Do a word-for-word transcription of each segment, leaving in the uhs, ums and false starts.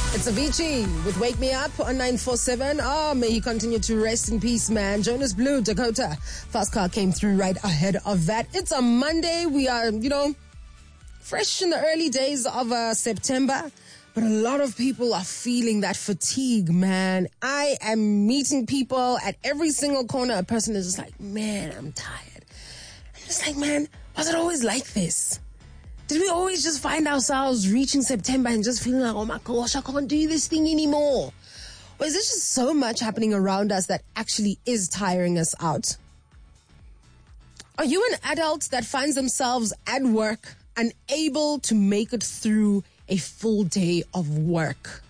It's Avicii with Wake Me Up on nine four seven. Oh, may he continue to rest in peace, man. Jonas Blue, Dakota. Fast car came through right ahead of that. It's a Monday. We are, you know, fresh in the early days of uh, September. But a lot of people are feeling that fatigue, man. I am meeting people at every single corner. A person is just like, man, I'm tired. I'm just like, man, was it always like this? Did we always just find ourselves reaching September and just feeling like, oh my gosh, I can't do this thing anymore? Or is there just so much happening around us that actually is tiring us out? Are you an adult that finds themselves at work unable to make it through a full day of work?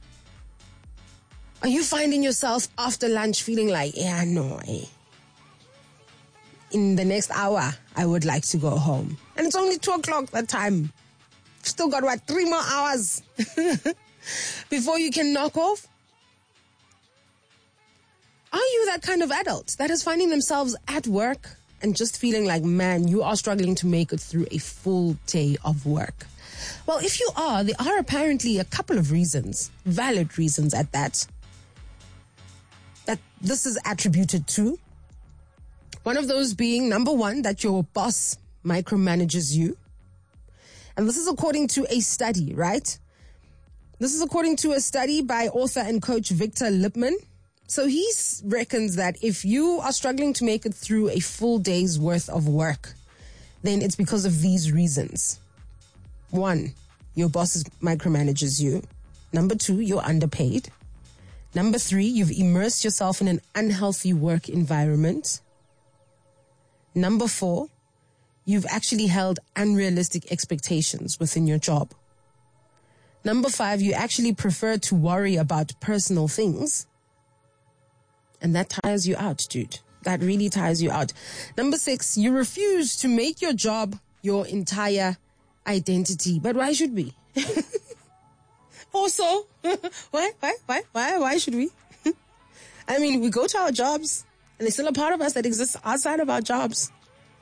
Are you finding yourself after lunch feeling like, yeah, no, eh. in the next hour, I would like to go home. And it's only two o'clock that time. Still got, what, three more hours before you can knock off? Are you that kind of adult that is finding themselves at work and just feeling like, man, you are struggling to make it through a full day of work? Well, if you are, there are apparently a couple of reasons, valid reasons at that, that this is attributed to. One of those being, number one, that your boss micromanages you. And this is according to a study, right? This is according to a study by author and coach Victor Lipman. So he reckons that if you are struggling to make it through a full day's worth of work, then it's because of these reasons. One, your boss micromanages you. Number two, you're underpaid. Number three, you've immersed yourself in an unhealthy work environment. Number four, you've actually held unrealistic expectations within your job. Number five, you actually prefer to worry about personal things. And that tires you out, dude. That really tires you out. Number six, you refuse to make your job your entire identity. But why should we? Also, why, why, why, why, why should we? I mean, we go to our jobs and there's still a part of us that exists outside of our jobs.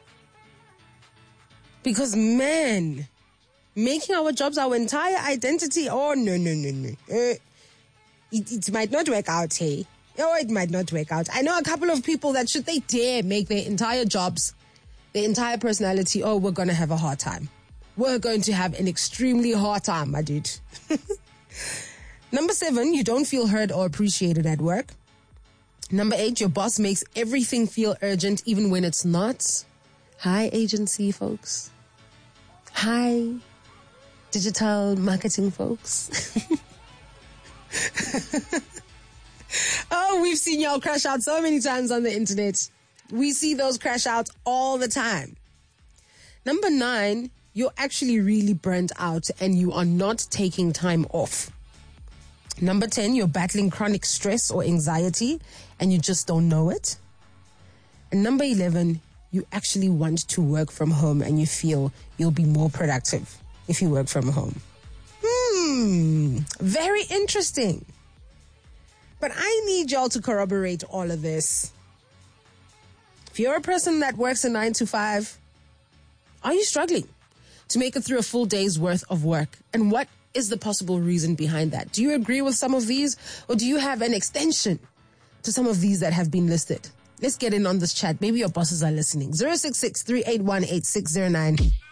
Because, man, making our jobs our entire identity, oh, no, no, no, no. Uh, it, it might not work out, hey. Oh, it might not work out. I know a couple of people that should they dare make their entire jobs, their entire personality, oh, we're going to have a hard time. We're going to have an extremely hard time, my dude. Number seven, you don't feel heard or appreciated at work. Number eight, your boss makes everything feel urgent even when it's not. Hi, agency folks. Hi, digital marketing folks. Oh, we've seen y'all crash out so many times on the internet. We see those crash outs all the time. Number nine, you're actually really burnt out and you are not taking time off. Number ten, you're battling chronic stress or anxiety and you just don't know it. And number eleven, you actually want to work from home and you feel you'll be more productive if you work from home. Hmm, very interesting. But I need y'all to corroborate all of this. If you're a person that works a nine to five, are you struggling to make it through a full day's worth of work? And what is the possible reason behind that? Do you agree with some of these? Or do you have an extension to some of these that have been listed? Let's get in on this chat. Maybe your bosses are listening. zero six six, three eight one, eight six zero nine.